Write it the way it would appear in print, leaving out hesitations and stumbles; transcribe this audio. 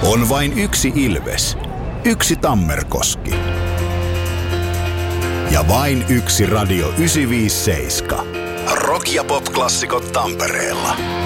On vain yksi Ilves, yksi Tammerkoski ja vain yksi Radio 957. Rock- ja pop-klassikot Tampereella.